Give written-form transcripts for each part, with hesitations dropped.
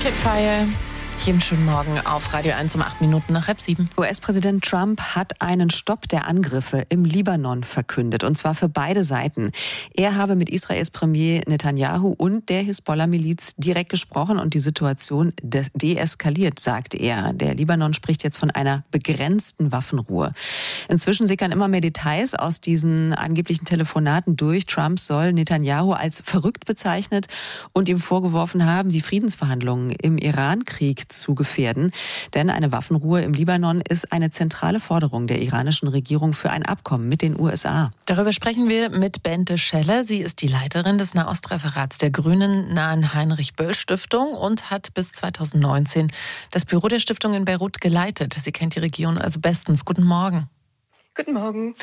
Arcade Fire. Jeden schönen Morgen auf Radio 1 um 8 Minuten nach 6:30. US-Präsident Trump hat einen Stopp der Angriffe im Libanon verkündet, und zwar für beide Seiten. Er habe mit Israels Premier Netanyahu und der Hisbollah-Miliz direkt gesprochen und die Situation deeskaliert, sagt er. Der Libanon spricht jetzt von einer begrenzten Waffenruhe. Inzwischen sickern immer mehr Details aus diesen angeblichen Telefonaten durch. Trump soll Netanyahu als verrückt bezeichnet und ihm vorgeworfen haben, die Friedensverhandlungen im Iran-Krieg zu gefährden. Denn eine Waffenruhe im Libanon ist eine zentrale Forderung der iranischen Regierung für ein Abkommen mit den USA. Darüber sprechen wir mit Bente Scheller. Sie ist die Leiterin des Nahostreferats der Grünen nahen Heinrich-Böll-Stiftung und hat bis 2019 das Büro der Stiftung in Beirut geleitet. Sie kennt die Region also bestens. Guten Morgen. Guten Morgen.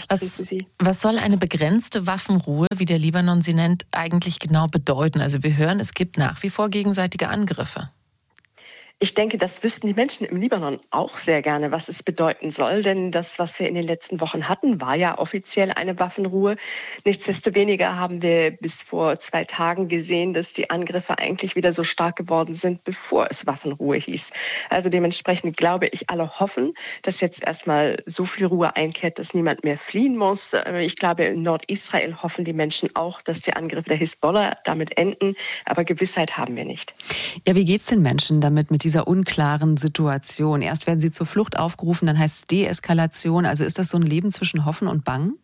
Was soll eine begrenzte Waffenruhe, wie der Libanon sie nennt, eigentlich genau bedeuten? Also wir hören, es gibt nach wie vor gegenseitige Angriffe. Ich denke, das wüssten die Menschen im Libanon auch sehr gerne, was es bedeuten soll. Denn das, was wir in den letzten Wochen hatten, war ja offiziell eine Waffenruhe. Nichtsdestoweniger haben wir bis vor 2 Tagen gesehen, dass die Angriffe eigentlich wieder so stark geworden sind, bevor es Waffenruhe hieß. Also dementsprechend glaube ich, alle hoffen, dass jetzt erstmal so viel Ruhe einkehrt, dass niemand mehr fliehen muss. Ich glaube, in Nordisrael hoffen die Menschen auch, dass die Angriffe der Hisbollah damit enden. Aber Gewissheit haben wir nicht. Ja, wie geht's den Menschen damit mit dieser unklaren Situation? Erst werden sie zur Flucht aufgerufen, dann heißt es Deeskalation. Also ist das so ein Leben zwischen Hoffen und Bangen?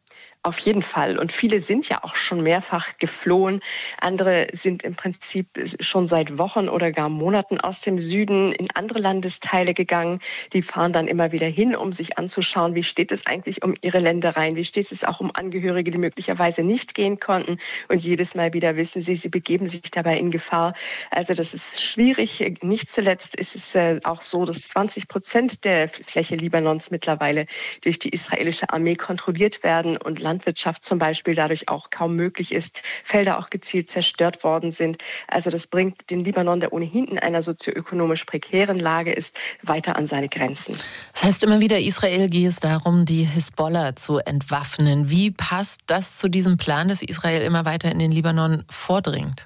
Auf jeden Fall. Und viele sind ja auch schon mehrfach geflohen. Andere sind im Prinzip schon seit Wochen oder gar Monaten aus dem Süden in andere Landesteile gegangen. Die fahren dann immer wieder hin, um sich anzuschauen, wie steht es eigentlich um ihre Ländereien, wie steht es auch um Angehörige, die möglicherweise nicht gehen konnten. Und jedes Mal wieder wissen sie begeben sich dabei in Gefahr. Also das ist schwierig. Nicht zuletzt ist es auch so, dass 20% der Fläche Libanons mittlerweile durch die israelische Armee kontrolliert werden und Landwirtschaft zum Beispiel dadurch auch kaum möglich ist, Felder auch gezielt zerstört worden sind. Also das bringt den Libanon, der ohnehin in einer sozioökonomisch prekären Lage ist, weiter an seine Grenzen. Das heißt immer wieder, Israel gehe es darum, die Hisbollah zu entwaffnen. Wie passt das zu diesem Plan, dass Israel immer weiter in den Libanon vordringt?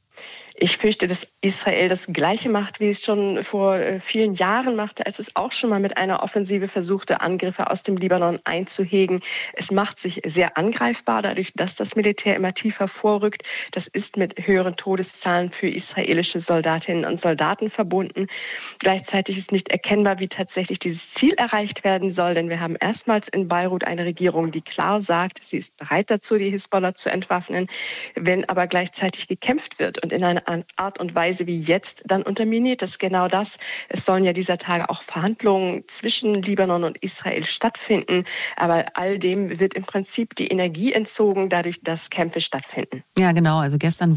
Ich fürchte, dass Israel das Gleiche macht, wie es schon vor vielen Jahren machte, als es auch schon mal mit einer Offensive versuchte, Angriffe aus dem Libanon einzuhegen. Es macht sich sehr angreifbar, dadurch, dass das Militär immer tiefer vorrückt. Das ist mit höheren Todeszahlen für israelische Soldatinnen und Soldaten verbunden. Gleichzeitig ist nicht erkennbar, wie tatsächlich dieses Ziel erreicht werden soll, denn wir haben erstmals in Beirut eine Regierung, die klar sagt, sie ist bereit dazu, die Hisbollah zu entwaffnen. Wenn aber gleichzeitig gekämpft wird und in einer Art und Weise wie jetzt, dann unterminiert das genau das. Es sollen ja dieser Tage auch Verhandlungen zwischen Libanon und Israel stattfinden, aber all dem wird im Prinzip die Energie entzogen, dadurch, dass Kämpfe stattfinden. Ja, genau. Also gestern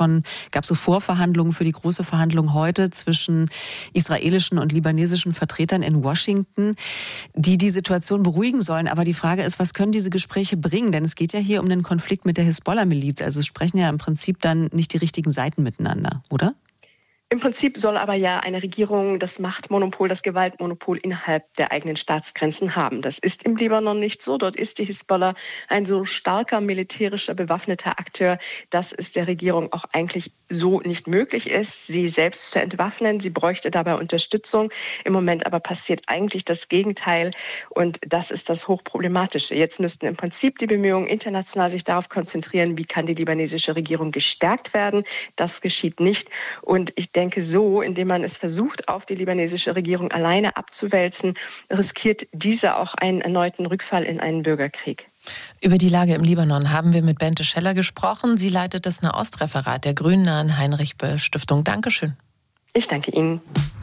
gab es so Vorverhandlungen für die große Verhandlung heute zwischen israelischen und libanesischen Vertretern in Washington, die Situation beruhigen sollen. Aber die Frage ist, was können diese Gespräche bringen? Denn es geht ja hier um einen Konflikt mit der Hisbollah-Miliz. Also es sprechen ja im Prinzip dann nicht die richtigen Seiten miteinander, oder? Im Prinzip soll aber ja eine Regierung das Machtmonopol, das Gewaltmonopol innerhalb der eigenen Staatsgrenzen haben. Das ist im Libanon nicht so. Dort ist die Hisbollah ein so starker militärischer bewaffneter Akteur, dass es der Regierung auch eigentlich so nicht möglich ist, sie selbst zu entwaffnen. Sie bräuchte dabei Unterstützung. Im Moment aber passiert eigentlich das Gegenteil und das ist das Hochproblematische. Jetzt müssten im Prinzip die Bemühungen international sich darauf konzentrieren, wie kann die libanesische Regierung gestärkt werden. Das geschieht nicht und ich denke so, indem man es versucht, auf die libanesische Regierung alleine abzuwälzen, riskiert diese auch einen erneuten Rückfall in einen Bürgerkrieg. Über die Lage im Libanon haben wir mit Bente Scheller gesprochen. Sie leitet das Nahostreferat der Grünen nahen Heinrich-Böll-Stiftung. Dankeschön. Ich danke Ihnen.